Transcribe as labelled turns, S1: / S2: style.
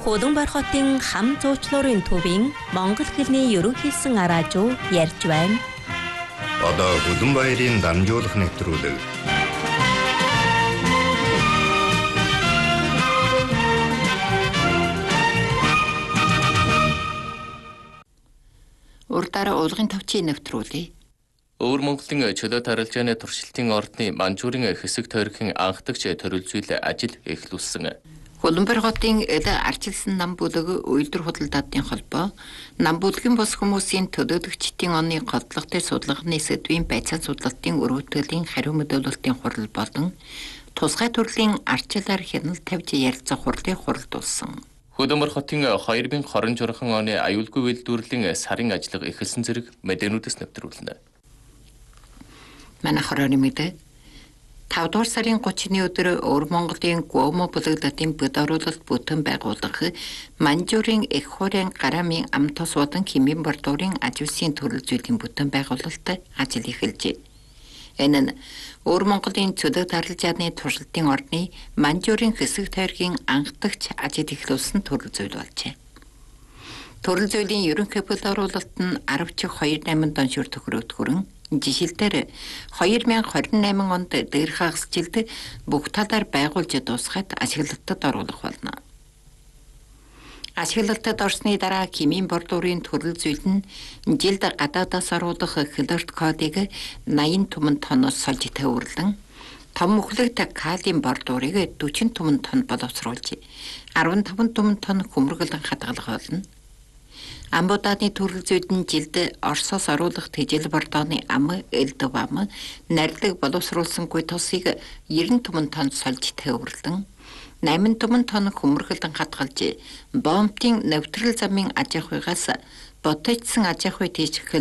S1: Улаанбаатар хотын хам зуучлуурын төвийн Монгол хэлний ерөнхийсэн араажуу ярьж байна.
S2: Одоо Улаанбаатарын дамжуулах нэвтрүүлэг.
S3: Урдаараа уулгын тавчийн нэвтрүүлээ.
S4: Өвөр Монголын чөлөө тарилжааны туршилтын ордны Манжуурын хэсэг тойргийн анхдагч төрөлзүйл ажил эхлүүлсэн.
S3: Улаанбаатар хотын арчилсан нам бүлэг үйлдвэр худалдаатын холбоо нам бүлгийн бос хүмүүсийн төлөөлөгчдийн оны голдлоготой судалгааны сэдвийн байцаан судлалтын өргөтгөлийн хариу мэдүүлэлтийн хурал болон тусгай төрлийн арчилаар хяналт тавьж ярилцах хурлыг хуралдуулсан.
S4: Улаанбаатар хотын 2026 оны аюулгүй үйлдвэрлэлийн сарын ажиллага эхэлсэн зэрэг мэдээнүүдээс нэвтрүүлнэ.
S3: Манай хорооны мэдээ 5 дугаар сарын 30-ны өдөр Өвөр Монголын Гуомо бүлэглэлтийн бүд оруулалт бүтэн байгуулах Манжуурын их хуурайн гарамын ам тос удан химийн бордуурын аж үйлсийн төрөлзүйлийн бүтэн байгуулалт ажил эхэлжээ. Энэ нь Өвөр Монголын чөлөө тарилжааны туршилтын ордны Манжуурын хэсэг тойргийн анхдагч ажил эхлүүлсэн төрөлзүйл болжээ. Төрөлзүйлийн ерөнхий бүд оруулалт нь 10.28 тонн шүр төгрөгт хүрэн жишээлбэл 2028 онд дээр хагасжилд бүх талаар байгуулж дуусгаад ашиглалтад оруулах болно. Ашиглалтад орсны дараа химийн бордуурын төрөлзүйл нь жилд гадаадаас оруулах хлорид кодыг 80 түмэн тонноос сольж төвөрлөн том мөхлөгт калиум бордуурыг 40 түмэн тонн боловсруулж 15 түмэн тонн хөмрөглөн хадгалах болно. Амбудааны төрөлзүйд нь жилд Оросоос оруулах тэжээл бордооны ам, элдв ам, нарилэг боловсруулсангүй тусыг 90 түмэн тонн сольж төвөрлөн 8 түмэн тонн хөмрөглөн хадгалж бомбын нэвтрэл замын аж ахуйгаас боточсон аж ахуй тийших